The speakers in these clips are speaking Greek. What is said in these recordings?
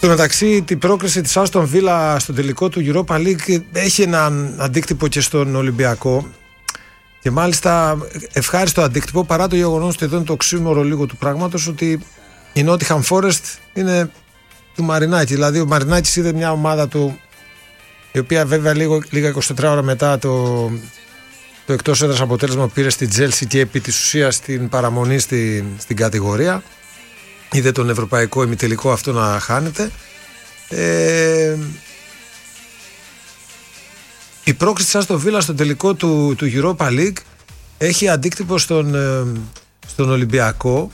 Στο μεταξύ, την πρόκριση της Άστον Βίλα στο τελικό του Europa League έχει έναν αντίκτυπο και στον Ολυμπιακό. Και μάλιστα ευχάριστο αντίκτυπο, παρά το γεγονός ότι εδώ είναι το οξύμορο λίγο του πράγματος, ότι η Nottingham Forest είναι του Μαρινάκη. Δηλαδή, ο Μαρινάκης είδε μια ομάδα του, η οποία βέβαια λίγα 24 ώρα μετά το εκτός έδρας αποτέλεσμα πήρε στη Chelsea και επί της ουσίας την παραμονή στην κατηγορία. Είδε τον ευρωπαϊκό ημιτελικό αυτό να χάνεται. Η πρόκριση της Άστον Βίλα στο τελικό του Europa League έχει αντίκτυπο στον Ολυμπιακό,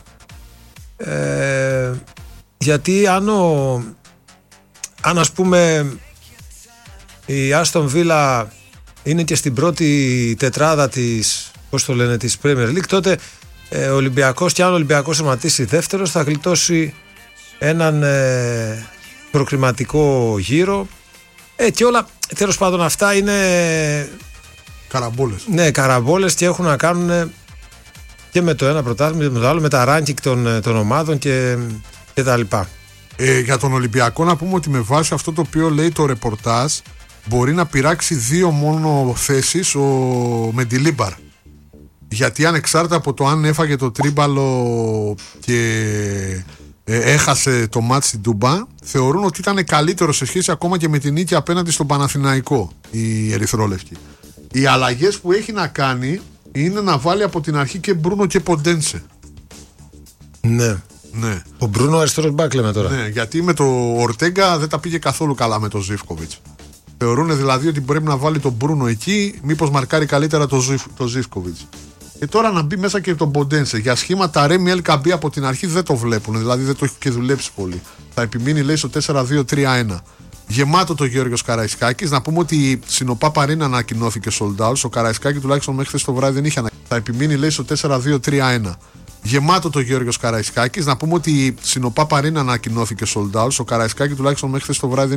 γιατί αν ας πούμε η Άστον Βίλα είναι και στην πρώτη τετράδα της Premier League, τότε ο Ολυμπιακός, και αν ο Ολυμπιακός σταματήσει δεύτερος, θα γλιτώσει έναν προκριματικό γύρο, και όλα τέλος πάντων αυτά είναι καραμπόλες. Ναι, καραμπόλες, και έχουν να κάνουν και με το ένα πρωτάθλημα και με το άλλο, με τα ranking των ομάδων και τα λοιπά. Για τον Ολυμπιακό να πούμε ότι με βάση αυτό το οποίο λέει το ρεπορτάζ μπορεί να πειράξει 2 μόνο θέσεις ο Μεντιλίμπαρ. Γιατί ανεξάρτητα από το αν έφαγε το τρίμπαλο και έχασε το μάτς στην Τούμπα, θεωρούν ότι ήταν καλύτερο σε σχέση ακόμα και με την νίκη απέναντι στον Παναθηναϊκό οι ερυθρόλευκοι. Οι αλλαγές που έχει να κάνει είναι να βάλει από την αρχή και Μπρούνο και Ποντένσε. Ναι. Ο Μπρούνο αριστερός μπακ λέμε τώρα. Ναι, γιατί με το Ορτέγκα δεν τα πήγε καθόλου καλά με τον Ζίβκοβιτς. Θεωρούν δηλαδή ότι πρέπει να βάλει τον Μπρούνο εκεί, μήπως μαρκάρει καλύτερα το Ζίβκοβιτς. Και τώρα να μπει μέσα και τον Ποντένσε. Για σχήματα Ρέμι Ελ Καμπή από την αρχή δεν το βλέπουν, δηλαδή δεν το έχει και δουλέψει πολύ. Θα επιμείνει, λέει, στο 4-2-3-1. Γεμάτο το Γιώργος Καραϊσκάκης. Να πούμε ότι Συνοπά Παρίνα ανακοινώθηκε sold out. Ο Καραϊσκάκη τουλάχιστον μέχρι χθες το βράδυ δεν είχε ανακοινωθεί. Θα επιμείνει, λέει, στο 4-2-3-1. Γεμάτο το Γιώργος Καραϊσκάκης. Να πούμε ότι Συνοπά Παρίνα ανακοινώθηκε sold out. Ο Καραϊσκάκη τουλάχιστον μέχρι χθες το βράδυ